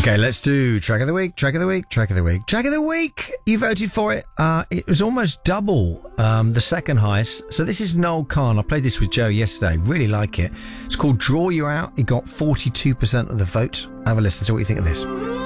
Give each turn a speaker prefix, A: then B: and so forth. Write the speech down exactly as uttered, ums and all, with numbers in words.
A: Okay, let's do track of the week, track of the week, track of the week, track of the week. You voted for it. Uh, it was almost double um, the second highest. So this is Noel Khan. I played this with Joe yesterday. Really like it. It's called Draw You Out. It got forty-two percent of the vote. Have a listen to what you think of this.